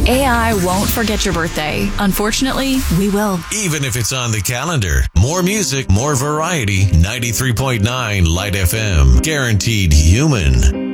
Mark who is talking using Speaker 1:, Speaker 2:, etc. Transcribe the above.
Speaker 1: AI won't forget your birthday. Unfortunately, we will.
Speaker 2: Even if it's on the calendar. More music, more variety. 93.9 Light FM. Guaranteed human.